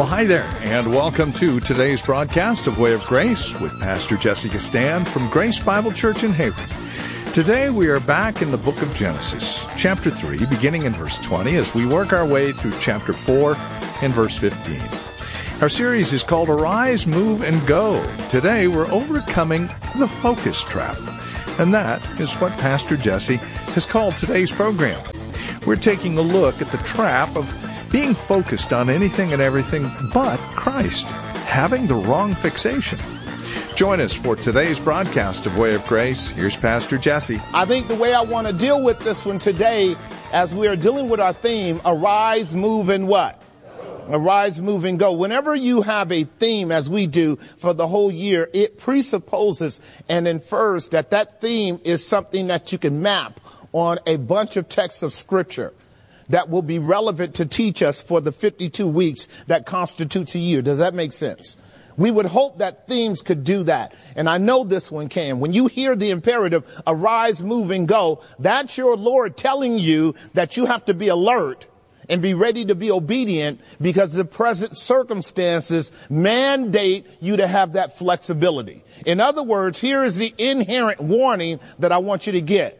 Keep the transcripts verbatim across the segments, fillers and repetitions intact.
Well, hi there, and welcome to today's broadcast of Way of Grace with Pastor Jesse Castan from Grace Bible Church in Hayward. Today we are back in the book of Genesis, chapter three, beginning in verse twenty, as we work our way through chapter four and verse fifteen. Our series is called Arise, Move, and Go. Today we're overcoming the focus trap, and that is what Pastor Jesse has called today's program. We're taking a look at the trap of being focused on anything and everything but Christ, having the wrong fixation. Join us for today's broadcast of Way of Grace. Here's Pastor Jesse. I think the way I want to deal with this one today, as we are dealing with our theme, Arise, Move, and what? Arise, Move, and Go. Whenever you have a theme, as we do for the whole year, it presupposes and infers that that theme is something that you can map on a bunch of texts of Scripture that will be relevant to teach us for the fifty-two weeks that constitutes a year. Does that make sense? We would hope that themes could do that. And I know this one can. When you hear the imperative, arise, move, and go, that's your Lord telling you that you have to be alert and be ready to be obedient, because the present circumstances mandate you to have that flexibility. In other words, here is the inherent warning that I want you to get.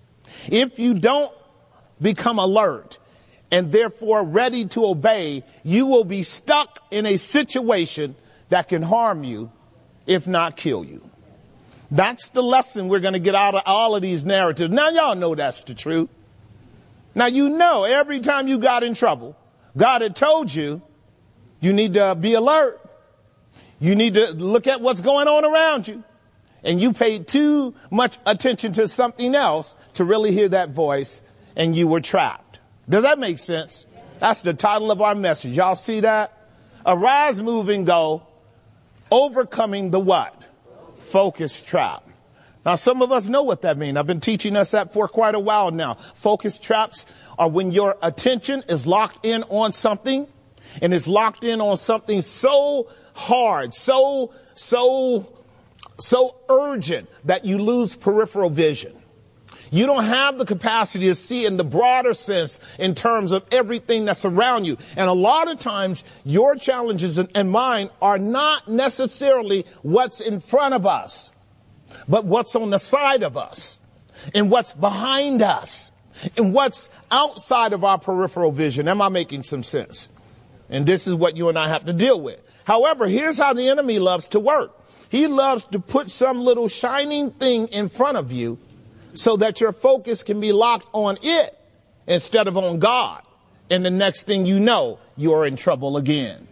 If you don't become alert and therefore ready to obey, you will be stuck in a situation that can harm you, if not kill you. That's the lesson we're going to get out of all of these narratives. Now, y'all know that's the truth. Now, you know, every time you got in trouble, God had told you, you need to be alert. You need to look at what's going on around you. And you paid too much attention to something else to really hear that voice, and you were trapped. Does that make sense? That's the title of our message. Y'all see that? Arise, move, and go. Overcoming the what? Focus trap. Now, some of us know what that means. I've been teaching us that for quite a while now. Focus traps are when your attention is locked in on something, and it's locked in on something so hard, so, so, so urgent that you lose peripheral vision. You don't have the capacity to see in the broader sense in terms of everything that's around you. And a lot of times your challenges and mine are not necessarily what's in front of us, but what's on the side of us and what's behind us and what's outside of our peripheral vision. Am I making some sense? And this is what you and I have to deal with. However, here's how the enemy loves to work. He loves to put some little shining thing in front of you so that your focus can be locked on it instead of on God. And the next thing you know, you're in trouble again.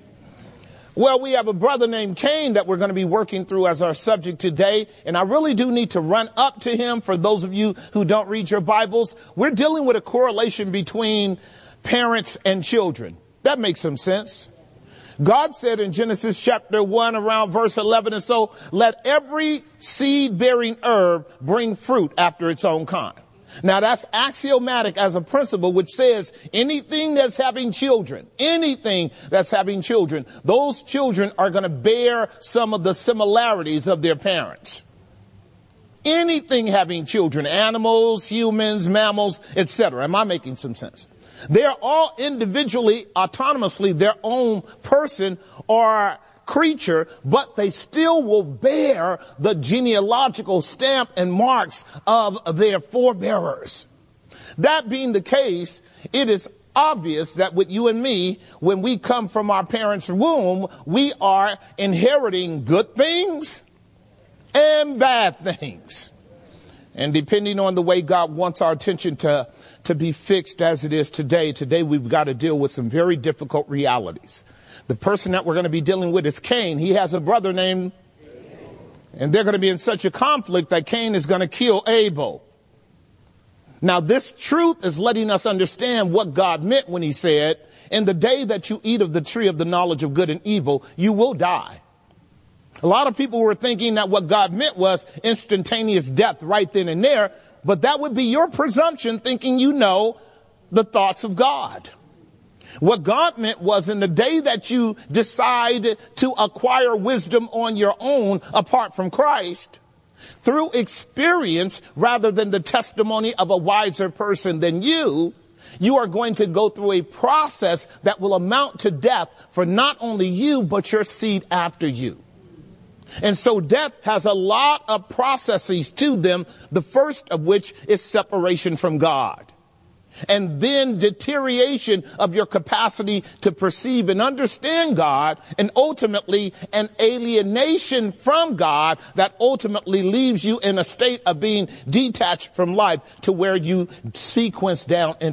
Well, we have a brother named Cain that we're going to be working through as our subject today. And I really do need to run up to him for those of you who don't read your Bibles. We're dealing with a correlation between parents and children. That makes some sense. God said in Genesis chapter one, around verse eleven and so, let every seed-bearing herb bring fruit after its own kind. Now, that's axiomatic as a principle, which says anything that's having children, anything that's having children, those children are going to bear some of the similarities of their parents. Anything having children, animals, humans, mammals, et cetera. Am I making some sense? They are all individually, autonomously their own person or creature, but they still will bear the genealogical stamp and marks of their forebearers. That being the case, it is obvious that with you and me, when we come from our parents' womb, we are inheriting good things and bad things. And depending on the way God wants our attention to, to be fixed as it is today, today we've got to deal with some very difficult realities. The person that we're going to be dealing with is Cain. He has a brother named, and they're going to be in such a conflict that Cain is going to kill Abel. Now, this truth is letting us understand what God meant when he said, in the day that you eat of the tree of the knowledge of good and evil, you will die. A lot of people were thinking that what God meant was instantaneous death right then and there, but that would be your presumption, thinking you know the thoughts of God. What God meant was in the day that you decide to acquire wisdom on your own apart from Christ, through experience rather than the testimony of a wiser person than you, you are going to go through a process that will amount to death for not only you, but your seed after you. And so death has a lot of processes to them, the first of which is separation from God. And then deterioration of your capacity to perceive and understand God, and ultimately an alienation from God that ultimately leaves you in a state of being detached from life to where you sequence down into